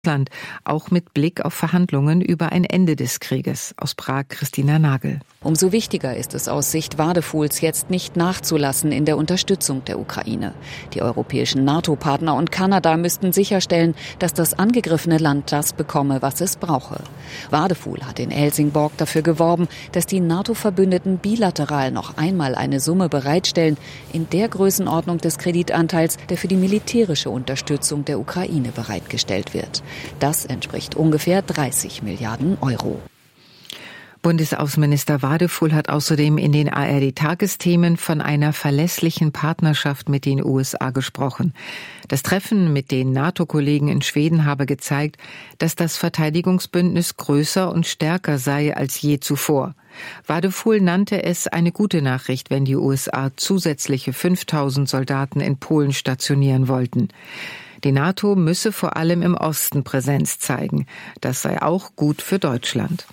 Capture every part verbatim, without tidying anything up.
Land, auch mit Blick auf Verhandlungen über ein Ende des Krieges. Aus Prag Christina Nagel. Umso wichtiger ist es aus Sicht Wadefuls jetzt nicht nachzulassen in der Unterstützung der Ukraine. Die europäischen NATO-Partner und Kanada müssten sicherstellen, dass das angegriffene Land das bekomme, was es brauche. Wadeful hat in Helsingborg dafür geworben, dass die NATO-Verbündeten bilateral noch einmal eine Summe bereitstellen, in der Größenordnung des Kreditanteils, der für die militärische Unterstützung der Ukraine bereitgestellt wird. Das entspricht ungefähr dreißig Milliarden Euro. Bundesaußenminister Wadeful hat außerdem in den A R D-Tagesthemen von einer verlässlichen Partnerschaft mit den U S A gesprochen. Das Treffen mit den NATO-Kollegen in Schweden habe gezeigt, dass das Verteidigungsbündnis größer und stärker sei als je zuvor. Wadeful nannte es eine gute Nachricht, wenn die U S A zusätzliche fünftausend Soldaten in Polen stationieren wollten. Die NATO müsse vor allem im Osten Präsenz zeigen. Das sei auch gut für Deutschland.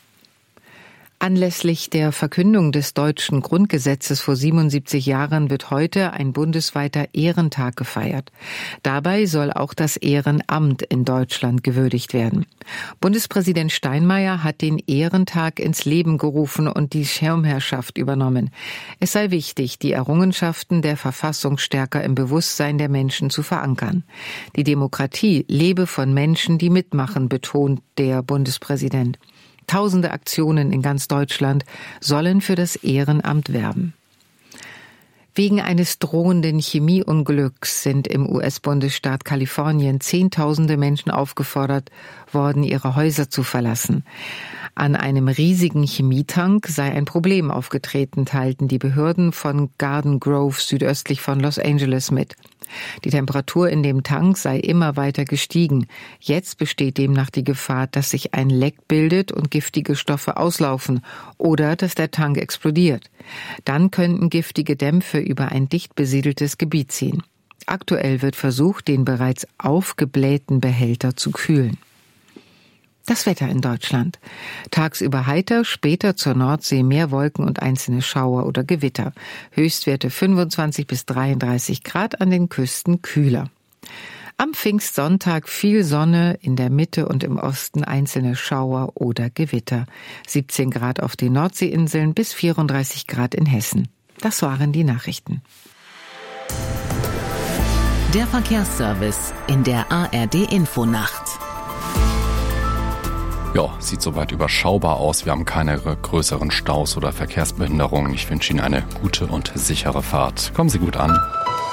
Anlässlich der Verkündung des deutschen Grundgesetzes vor siebenundsiebzig Jahren wird heute ein bundesweiter Ehrentag gefeiert. Dabei soll auch das Ehrenamt in Deutschland gewürdigt werden. Bundespräsident Steinmeier hat den Ehrentag ins Leben gerufen und die Schirmherrschaft übernommen. Es sei wichtig, die Errungenschaften der Verfassung stärker im Bewusstsein der Menschen zu verankern. Die Demokratie lebe von Menschen, die mitmachen, betont der Bundespräsident. Tausende Aktionen in ganz Deutschland sollen für das Ehrenamt werben. Wegen eines drohenden Chemieunglücks sind im U S-Bundesstaat Kalifornien Zehntausende Menschen aufgefordert worden, ihre Häuser zu verlassen. An einem riesigen Chemietank sei ein Problem aufgetreten, teilten die Behörden von Garden Grove südöstlich von Los Angeles mit. Die Temperatur in dem Tank sei immer weiter gestiegen. Jetzt besteht demnach die Gefahr, dass sich ein Leck bildet und giftige Stoffe auslaufen oder dass der Tank explodiert. Dann könnten giftige Dämpfe über ein dicht besiedeltes Gebiet ziehen. Aktuell wird versucht, den bereits aufgeblähten Behälter zu kühlen. Das Wetter in Deutschland. Tagsüber heiter, später zur Nordsee mehr Wolken und einzelne Schauer oder Gewitter. Höchstwerte fünfundzwanzig bis dreiunddreißig Grad, an den Küsten kühler. Am Pfingstsonntag viel Sonne, in der Mitte und im Osten einzelne Schauer oder Gewitter. siebzehn Grad auf den Nordseeinseln bis vierunddreißig Grad in Hessen. Das waren die Nachrichten. Der Verkehrsservice in der A R D-Infonacht. Ja, sieht soweit überschaubar aus. Wir haben keine größeren Staus oder Verkehrsbehinderungen. Ich wünsche Ihnen eine gute und sichere Fahrt. Kommen Sie gut an.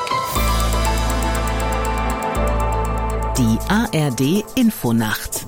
Die A R D-Infonacht.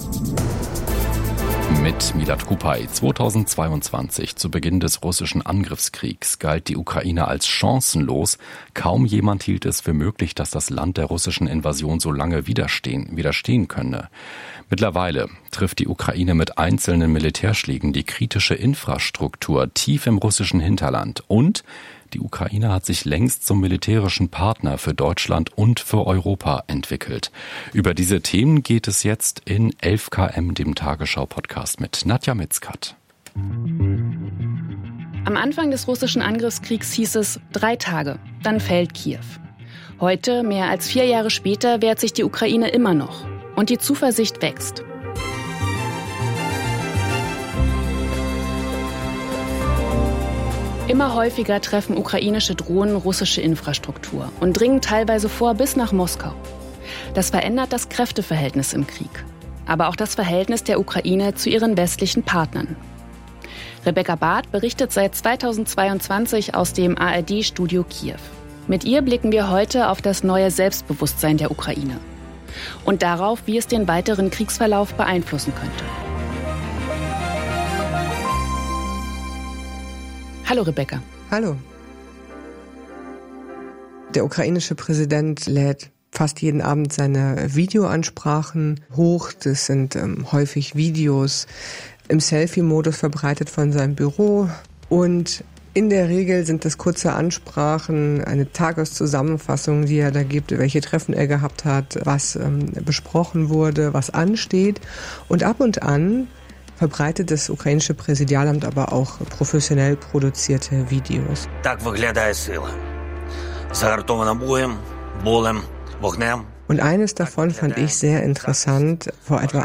Mit Milad Kupay. zweitausendzweiundzwanzig, zu Beginn des russischen Angriffskriegs, galt die Ukraine als chancenlos. Kaum jemand hielt es für möglich, dass das Land der russischen Invasion so lange widerstehen, widerstehen könne. Mittlerweile trifft die Ukraine mit einzelnen Militärschlägen die kritische Infrastruktur tief im russischen Hinterland. Und die Ukraine hat sich längst zum militärischen Partner für Deutschland und für Europa entwickelt. Über diese Themen geht es jetzt in elf K M, dem Tagesschau-Podcast mit Nadja Mitzkat. Am Anfang des russischen Angriffskriegs hieß es drei Tage, dann fällt Kiew. Heute, mehr als vier Jahre später, wehrt sich die Ukraine immer noch. Und die Zuversicht wächst. Immer häufiger treffen ukrainische Drohnen russische Infrastruktur und dringen teilweise vor bis nach Moskau. Das verändert das Kräfteverhältnis im Krieg, aber auch das Verhältnis der Ukraine zu ihren westlichen Partnern. Rebecca Barth berichtet seit zweitausendzweiundzwanzig aus dem A R D-Studio Kiew. Mit ihr blicken wir heute auf das neue Selbstbewusstsein der Ukraine und darauf, wie es den weiteren Kriegsverlauf beeinflussen könnte. Hallo Rebecca. Hallo. Der ukrainische Präsident lädt fast jeden Abend seine Videoansprachen hoch. Das sind ähm, häufig Videos im Selfie-Modus verbreitet von seinem Büro. Und in der Regel sind das kurze Ansprachen, eine Tageszusammenfassung, die er da gibt, welche Treffen er gehabt hat, was ähm, besprochen wurde, was ansteht. Und ab und an verbreitet das ukrainische Präsidialamt aber auch professionell produzierte Videos. Так виглядає сила. Загартована боєм, болем, вогнем Und eines davon fand ich sehr interessant. Vor etwa